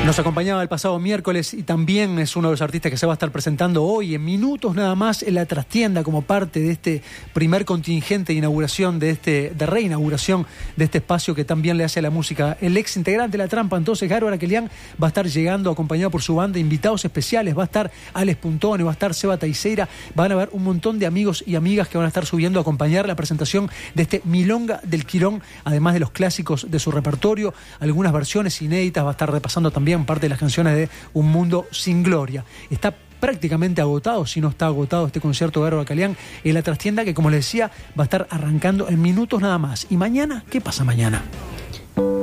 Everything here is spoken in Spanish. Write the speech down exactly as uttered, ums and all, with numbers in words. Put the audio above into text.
Nos acompañaba el pasado miércoles y también es uno de los artistas que se va a estar presentando hoy en minutos nada más en la trastienda como parte de este primer contingente de inauguración, de este de reinauguración de este espacio que también le hace a la música. El ex integrante de La Trampa, entonces Garo Araquelian, va a estar llegando acompañado por su banda, invitados especiales, va a estar Alex Puntone, va a estar Seba Taiseira, van a haber un montón de amigos y amigas que van a estar subiendo a acompañar la presentación de este Milonga del Quirón, además de los clásicos de su repertorio, algunas versiones inéditas, va a estar repasando también parte de las canciones de Un Mundo Sin Gloria. Está prácticamente agotado, si no está agotado, este concierto de Garo Araquelian en la trastienda que, como les decía, va a estar arrancando en minutos nada más. ¿Y mañana? ¿Qué pasa mañana?